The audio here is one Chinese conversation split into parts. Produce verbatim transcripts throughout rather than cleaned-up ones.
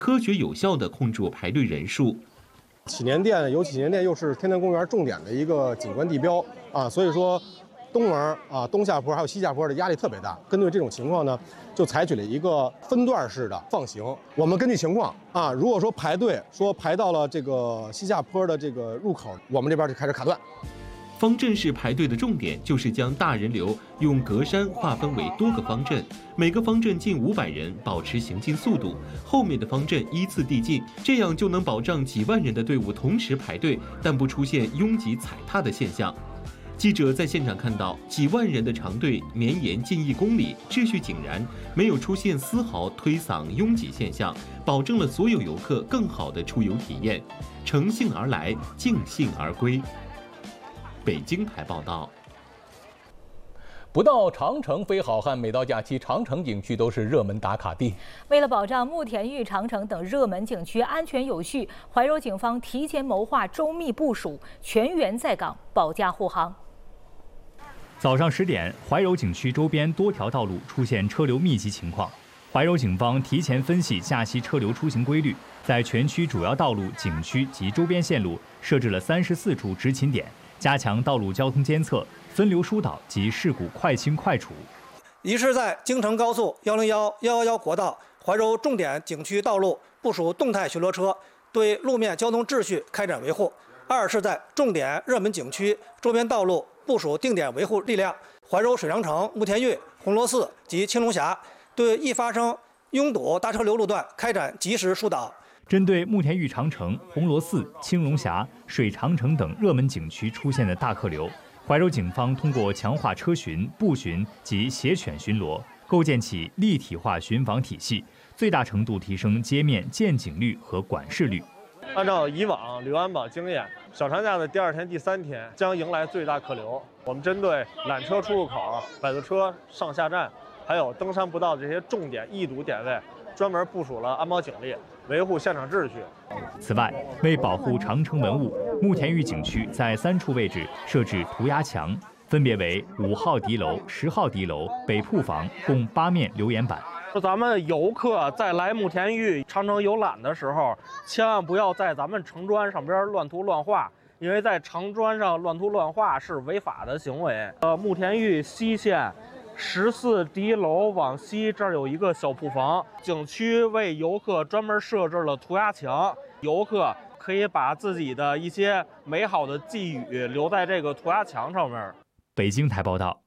科学有效地控制排队人数。 祈年殿有祈年殿又是天坛公园重点的一个景观地标啊，所以说东门啊、东下坡还有西下坡的压力特别大。针对这种情况呢，就采取了一个分段式的放行。我们根据情况啊，如果说排队说排到了这个西下坡的这个入口，我们这边就开始卡断。 方阵式排队的重点就是将大人流用格栅划分为多个方阵，每个方阵近五百人，保持行进速度，后面的方阵依次递进，这样就能保障几万人的队伍同时排队，但不出现拥挤踩踏的现象。记者在现场看到，几万人的长队绵延近一公里，秩序井然，没有出现丝毫推搡拥挤现象，保证了所有游客更好的出游体验，乘兴而来，尽兴而归。北京台报道。 不到长城非好汉，每到假期，长城景区都是热门打卡地。 为了保障慕田峪、长城等热门景区安全有序，怀柔警方提前谋划、周密部署，全员在岗，保驾护航。 早上十点，怀柔景区周边多条道路出现车流密集情况。怀柔警方提前分析假期车流出行规律，在全区主要道路、景区及周边线路设置了三十四处执勤点，加强道路交通监测、分流疏导及事故快清快处。 一是在京承高速一零一、一一一国道、怀柔重点景区道路部署动态巡逻车，对路面交通秩序开展维护；二是在重点热门景区周边道路部署定点维护力量，怀柔水长城、慕田峪、红螺寺及青龙峡，对易发生拥堵大车流路段开展及时疏导。 针对慕田峪长城、红螺寺、青龙峡、水长城等热门景区出现的大客流，怀柔警方通过强化车巡、步巡及协犬巡逻，构建起立体化巡防体系，最大程度提升街面见警率和管事率。 按照以往留安保经验，小长假的第二天、第三天将迎来最大客流。我们针对缆车出入口、摆渡车上下站，还有登山步道这些重点易堵点位，专门部署了安保警力，维护现场秩序。 此外，为保护长城文物，慕田峪景区在三处位置设置涂鸦墙，分别为五号敌楼、十号敌楼、北铺房，共八面留言板。 咱们游客在来慕田峪长城游览的时候，千万不要在咱们城砖上边乱涂乱画，因为在城砖上乱涂乱画是违法的行为。呃，慕田峪西线十四敌楼往西，这儿有一个小铺房，景区为游客专门设置了涂鸦墙，游客可以把自己的一些美好的寄语留在这个涂鸦墙上面。 北京台报道。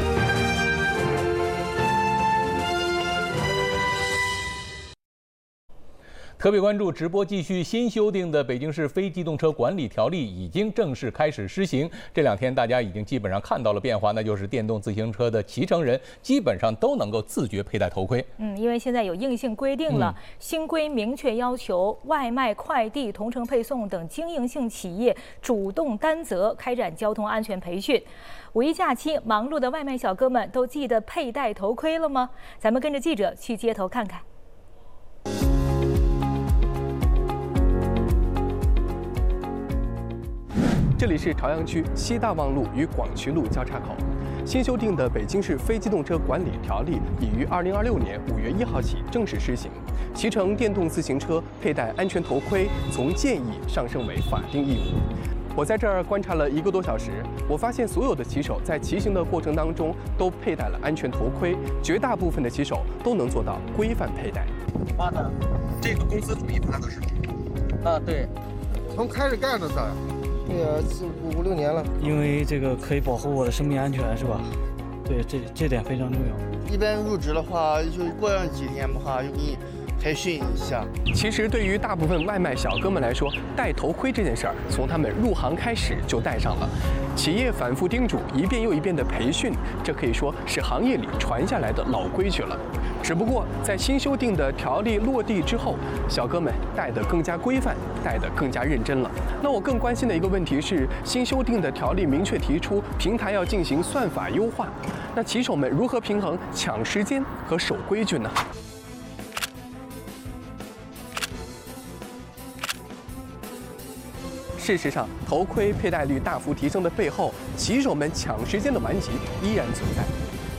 特别关注直播继续，新修订的《北京市非机动车管理条例》已经正式开始施行。这两天大家已经基本上看到了变化，那就是电动自行车的骑乘人基本上都能够自觉佩戴头盔。 嗯，因为现在有硬性规定了，嗯、新规明确要求外卖、快递、同城配送等经营性企业主动担责开展交通安全培训。五一假期，忙碌的外卖小哥们都记得佩戴头盔了吗？咱们跟着记者去街头看看。 这里是朝阳区西大望路与广渠路交叉口。新修订的《北京市非机动车管理条例》已于二零二六年五月一号起正式施行。骑乘电动自行车佩戴安全头盔从建议上升为法定义务。我在这儿观察了一个多小时，我发现所有的骑手在骑行的过程当中都佩戴了安全头盔，绝大部分的骑手都能做到规范佩戴。 发的，这个公司主力发的是吗？ 啊，对， 从开始干的早。 这个四五五六年了， 因为这个可以保护我的生命安全，是吧？对，这这点非常重要。 一般入职的话，就过上几天的话，就给你培训一下。 其实对于大部分外卖小哥们来说，戴头盔这件事儿，从他们入行开始就戴上了。企业反复叮嘱，一遍又一遍的培训，这可以说是行业里传下来的老规矩了。只不过在新修订的条例落地之后，小哥们戴得更加规范，戴得更加认真了。那我更关心的一个问题是，新修订的条例明确提出平台要进行算法优化，那骑手们如何平衡抢时间和守规矩呢？事实上，头盔佩戴率大幅提升的背后，骑手们抢时间的顽疾依然存在。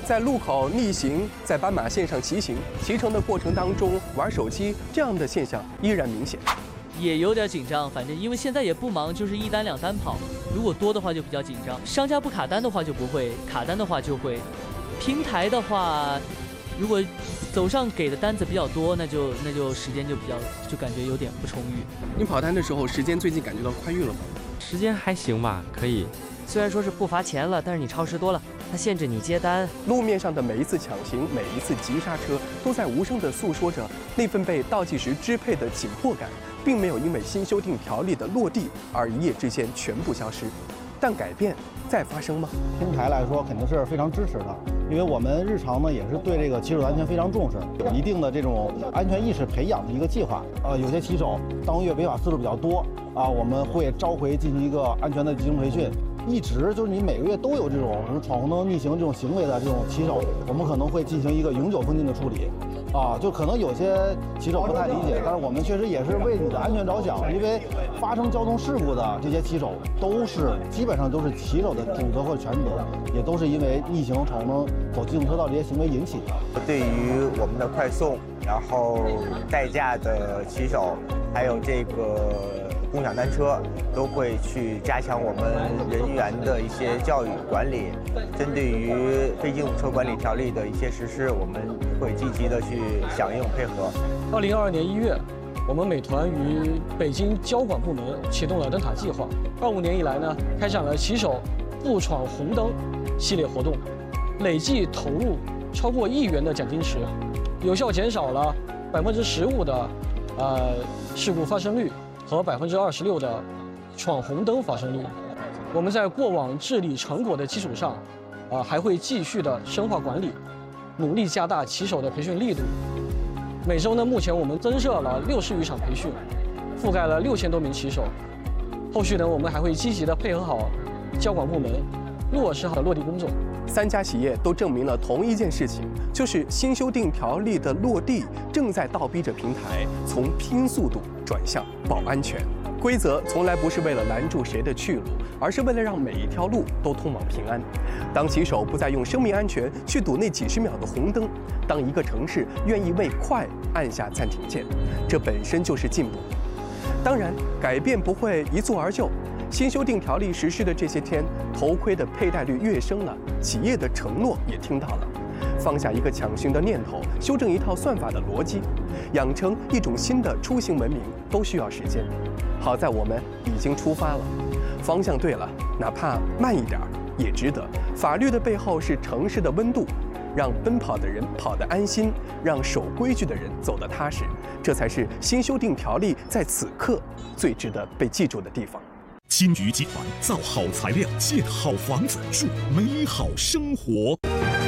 在路口逆行，在斑马线上骑行，骑乘的过程当中玩手机，这样的现象依然明显。 也有点紧张，反正因为现在也不忙，就是一单两单跑。如果多的话就比较紧张，商家不卡单的话就不会，卡单的话就会。平台的话，如果走上给的单子比较多，那就那就时间就比较就感觉有点不充裕。 你跑单的时候，时间最近感觉到宽裕了吗？ 时间还行吧，可以。虽然说是不罚钱了，但是你超时多了，它限制你接单。 路面上的每一次抢行，每一次急刹车，都在无声地诉说着那份被倒计时支配的紧迫感，并没有因为新修订条例的落地而一夜之间全部消失。但改变再发生吗？ 平台来说肯定是非常支持的，因为我们日常呢也是对这个骑手的安全非常重视，有一定的这种安全意识培养的一个计划。呃，有些骑手当月违法次数比较多啊，我们会召回进行一个安全的集中培训。一直就是你每个月都有这种什么闯红灯、逆行这种行为的这种骑手，我们可能会进行一个永久封禁的处理。啊，就可能有些骑手不太理解，但是我们确实也是为你的安全着想，因为发生交通事故的这些骑手都是基本上都是骑手的主责或者全责，也都是因为逆行、闯红灯、走机动车道这些行为引起的。 对于我们的快送，然后代驾的骑手，还有这个共享单车，都会去加强我们人员的一些教育管理。针对于非机动车管理条例的一些实施，我们会积极的去响应配合。 二零二二年一月，我们美团与北京交管部门启动了灯塔计划。二五年以来呢，开展了骑手不闯红灯系列活动，累计投入超过亿元的奖金池，有效减少了百分之十五的呃事故发生率和百分之二十六的闯红灯发生率。我们在过往治理成果的基础上，啊、呃、还会继续的深化管理，努力加大骑手的培训力度。每周呢，目前我们增设了六十余场培训，覆盖了六千多名骑手。后续呢，我们还会积极的配合好交管部门，落实好落地工作。 三家企业都证明了同一件事情，就是新修订条例的落地正在倒逼着平台从拼速度转向保安全。规则从来不是为了拦住谁的去路，而是为了让每一条路都通往平安。当骑手不再用生命安全去赌那几十秒的红灯，当一个城市愿意为快按下暂停键，这本身就是进步。当然，改变不会一蹴而就。新修订条例实施的这些天，头盔的佩戴率跃升了，企业的承诺也听到了。放下一个抢行的念头，修正一套算法的逻辑，养成一种新的出行文明，都需要时间。好在我们已经出发了，方向对了，哪怕慢一点也值得。法律的背后是城市的温度，让奔跑的人跑得安心，让守规矩的人走得踏实，这才是新修订条例在此刻最值得被记住的地方。 金鱼集团造好材料，建好房子，住美好生活。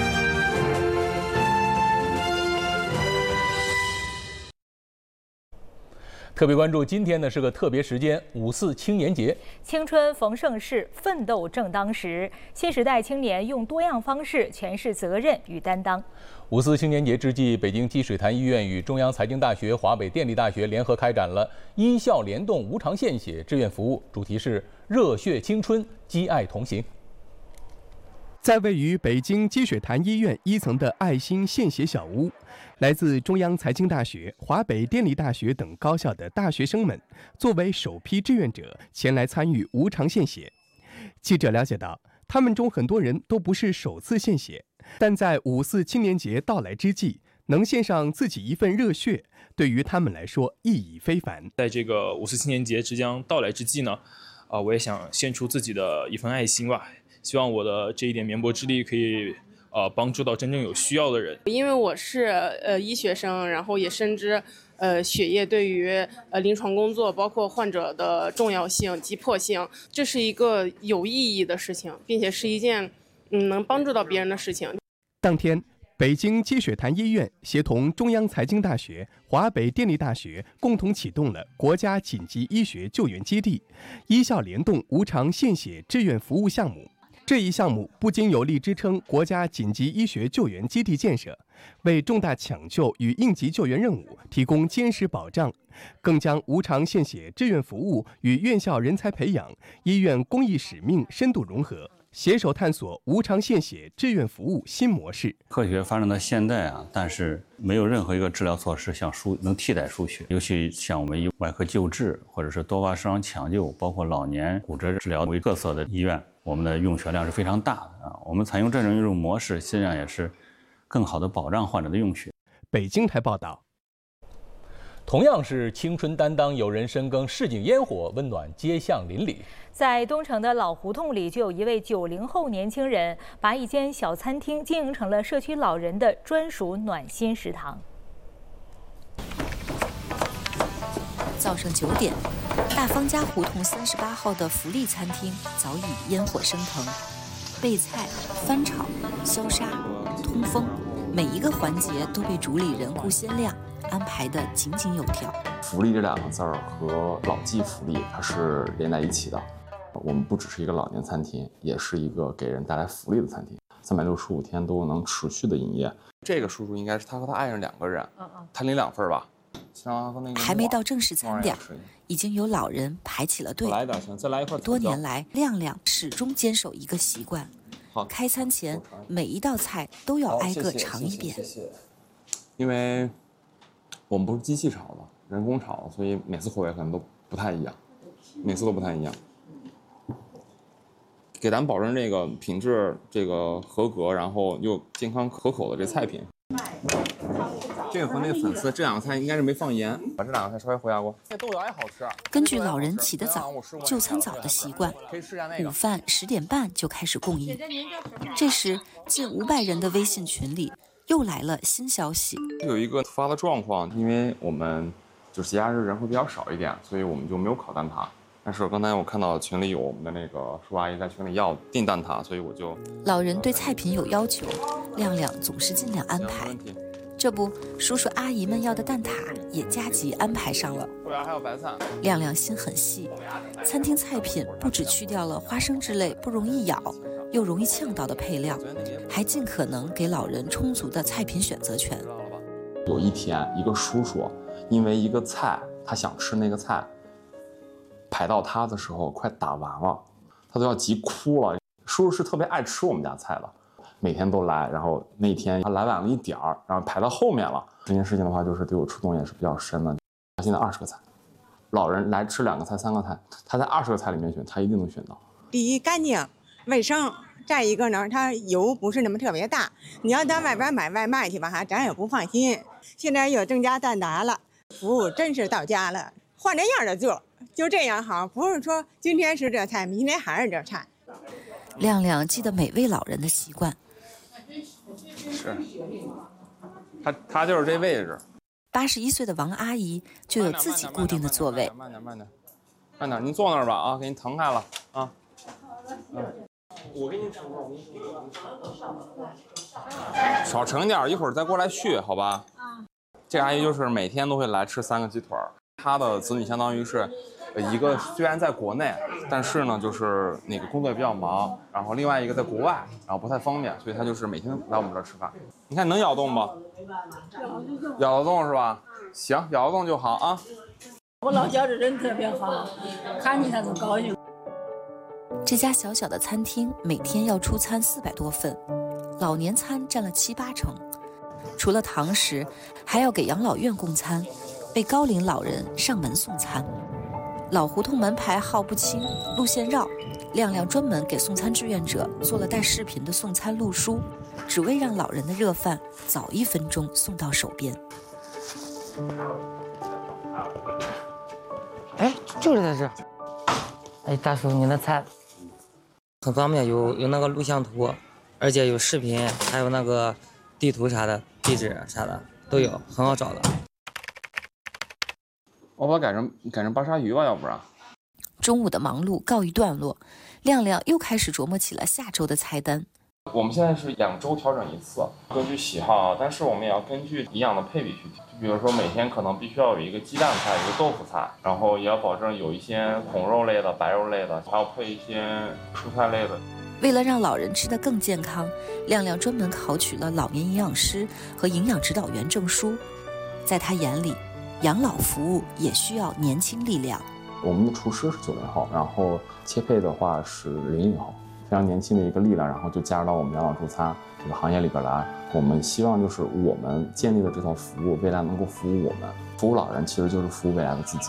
特别关注今天呢是个特别时间，五四青年节。 青春逢盛世，奋斗正当时。新时代青年用多样方式诠释责任与担当。 五四青年节之际，北京积水潭医院与中央财经大学、华北电力大学联合开展了医校联动无偿献血志愿服务，主题是热血青春，积爱同行。 在位于北京积水潭医院一层的爱心献血小屋，来自中央财经大学、华北电力大学等高校的大学生们，作为首批志愿者前来参与无偿献血。记者了解到，他们中很多人都不是首次献血，但在五四青年节到来之际，能献上自己一份热血，对于他们来说意义非凡。 在这个五四青年节即将到来之际呢，啊、呃，我也想献出自己的一份爱心吧。希望我的这一点绵薄之力可以呃帮助到真正有需要的人。 因为我是呃医学生，然后也深知呃血液对于呃临床工作包括患者的重要性、急迫性，这是一个有意义的事情，并且是一件嗯能帮助到别人的事情。 当天，北京积水潭医院协同中央财经大学、华北电力大学共同启动了国家紧急医学救援基地医校联动无偿献血志愿服务项目。这一项目不仅有力支撑国家紧急医学救援基地建设，为重大抢救与应急救援任务提供坚实保障，更将无偿献血志愿服务与院校人才培养、医院公益使命深度融合。 携手探索无偿献血志愿服务新模式。 科学发展到现在啊，但是没有任何一个治疗措施像输能替代输血，尤其像我们以外科救治或者是多发伤抢救，包括老年骨折治疗为特色的医院，我们的用血量是非常大的啊。我们采用这种一种模式，实际上也是更好的保障患者的用血。 北京台报道。 同样是青春担当，有人深耕市井烟火，温暖街巷邻里。 在东城的老胡同里，就有一位九零后年轻人，把一间小餐厅经营成了社区老人的专属暖心食堂。 早上九点，大方家胡同三十八号的福利餐厅早已烟火升腾，备菜、翻炒、消杀、通风，每一个环节都被主理人顾鲜亮安排得井井有条。 福利这两个字儿和老骥福利它是连在一起的。我们不只是一个老年餐厅，也是一个给人带来福利的餐厅，三百六十五天都能持续的营业。这个叔叔应该是他和他爱人两个人，他领两份吧。 还没到正式餐点，已经有老人排起了队。 来点行，再来一块。 多年来，亮亮始终坚守一个习惯：开餐前每一道菜都要挨个尝一遍。 谢谢谢谢。因为我们不是机器炒的，人工炒的，所以每次口味可能都不太一样，每次都不太一样。给咱们保证这个品质这个合格，然后又健康可口的这菜品。这个和那个粉丝这两个菜应该是没放盐，把这两个菜稍微回压锅。这豆芽也好吃。 根据老人起得早、就餐早的习惯，午饭十点半就开始供应。这时，近五百人的微信群里又来了新消息。 有一个突发的状况，因为我们就是节假日人会比较少一点，所以我们就没有烤蛋挞。但是刚才我看到群里有我们的那个叔叔阿姨在群里要订蛋挞，所以我就。 老人对菜品有要求，亮亮总是尽量安排。这不，叔叔阿姨们要的蛋挞也加急安排上了。 后边还有白菜。 亮亮心很细，餐厅菜品不只去掉了花生之类不容易咬又容易呛到的配料，还尽可能给老人充足的菜品选择权。 有一天，一个叔叔因为一个菜，他想吃那个菜，排到他的时候快打完了，他都要急哭了。叔叔是特别爱吃我们家菜的。每天都来，然后那天他来晚了一点儿，然后排到后面了。这件事情的话，就是对我触动也是比较深的。他现在二十个菜，老人来吃两个菜、三个菜，他在二十个菜里面选，他一定能选到。 第一，干净卫生；再一个呢，它油不是那么特别大。你要在外边买外卖去吧，哈，咱也不放心。现在又增加蛋挞了，服务真是到家了，换着样的做，就这样好，不是说今天是这菜，明天还是这菜。 亮亮记得每位老人的习惯。 是，他他就是这位置。 八十一岁的王阿姨就有自己固定的座位。 慢点，慢点，慢点，您坐那儿吧啊，给您腾开了啊。嗯，我给您盛，我给您少盛点，一会儿再过来续，好吧？啊。这阿姨就是每天都会来吃三个鸡腿儿，她的子女相当于是。一个虽然在国内，但是呢，就是那个工作也比较忙，然后另外一个在国外，然后不太方便，所以他就是每天来我们这儿吃饭。你看能咬动不？咬得动是吧？行，咬得动就好啊。 我老觉着人特别好，看见他都高兴。 这家小小的餐厅每天要出餐四百多份，老年餐占了七八成。除了堂食，还要给养老院供餐，为高龄老人上门送餐。老胡同门牌号不清，路线绕，亮亮专门给送餐志愿者做了带视频的送餐路书，只为让老人的热饭早一分钟送到手边。 哎，就是在这。哎，大叔，你的菜很方便，有有那个录像图，而且有视频，还有那个地图啥的，地址啥的都有，很好找的。 我把它改成改成巴沙鱼吧，要不然。 中午的忙碌告一段落，亮亮又开始琢磨起了下周的菜单。 我们现在是两周调整一次，根据喜好，但是我们也要根据营养的配比去。比如说每天可能必须要有一个鸡蛋菜，一个豆腐菜，然后也要保证有一些红肉类的、白肉类的，还要配一些蔬菜类的。 为了让老人吃得更健康，亮亮专门考取了老年营养师和营养指导员证书。在他眼里，养老服务也需要年轻力量。 我们的厨师是九零后，然后切配的话是零零后， 非常年轻的一个力量，然后就加入到我们养老助餐这个行业里边来。我们希望就是我们建立的这套服务，未来能够服务我们，服务老人其实就是服务未来的自己。